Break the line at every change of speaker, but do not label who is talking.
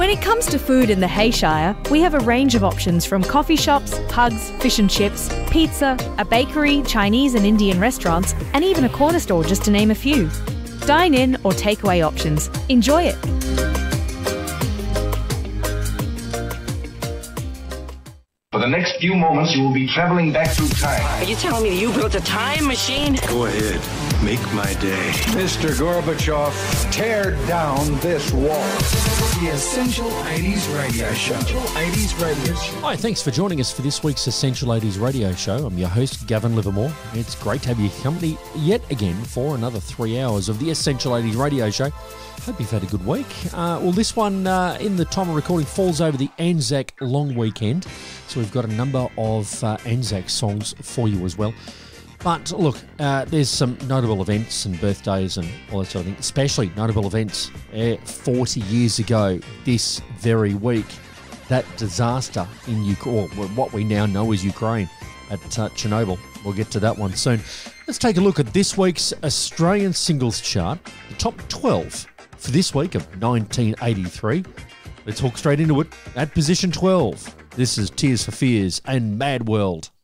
When it comes to food in the Hayshire, we have a range of options from coffee shops, pugs, fish and chips, pizza, a bakery, Chinese and Indian restaurants, and even a corner store, just to name a few. Dine-in or takeaway options. Enjoy it.
For the next few moments, you will be traveling back through time.
Are you telling me that you built a time machine?
Go ahead. Make my day.
Mr. Gorbachev, tear down this wall.
The Essential 80s Radio Show. Essential 80s Radio Show.
Hi, thanks for joining us for this week's Essential 80s Radio Show. I'm your host, Gavin Livermore. It's great to have your company yet again for another 3 hours of the Essential 80s Radio Show. Hope you've had a good week. Well, this one, in the time of recording, falls over the Anzac long weekend. So we've got a number of Anzac songs for you as well. But look, there's some notable events and birthdays and all that sort of thing, especially notable events. 40 years ago this very week, that disaster in Ukraine, or what we now know as Ukraine, at Chernobyl. We'll get to that one soon. Let's take a look at this week's Australian singles chart, the top 12 for this week of 1983. Let's hook straight into it. At position 12, this is Tears for Fears and Mad World.